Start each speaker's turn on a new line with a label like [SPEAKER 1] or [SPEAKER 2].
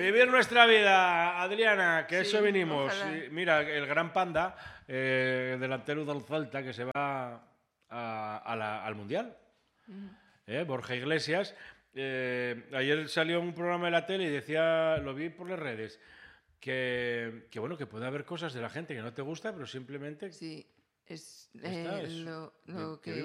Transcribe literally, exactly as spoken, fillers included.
[SPEAKER 1] Vivir nuestra vida, Adriana, que
[SPEAKER 2] Sí,
[SPEAKER 1] eso venimos.
[SPEAKER 2] ojalá.
[SPEAKER 1] Y mira, el gran Panda, eh, delantero del Celta, que se va a- a la- al Mundial. Eh, Borja Iglesias. eh, ayer salió un programa de la tele y decía, lo vi por las redes, que, que bueno, que puede haber cosas de la gente que no te gusta, pero simplemente
[SPEAKER 2] Sí, es
[SPEAKER 1] ya está,
[SPEAKER 2] eh,
[SPEAKER 1] es
[SPEAKER 2] lo,
[SPEAKER 1] que,
[SPEAKER 2] lo
[SPEAKER 1] que
[SPEAKER 2] que